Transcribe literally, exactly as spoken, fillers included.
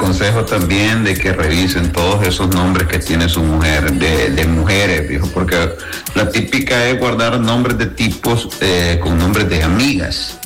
aconsejo también de que revisen todos esos nombres que tiene su mujer, de, de mujeres, viejo, porque la típica es guardar nombres de tipos eh, con nombres de amigas.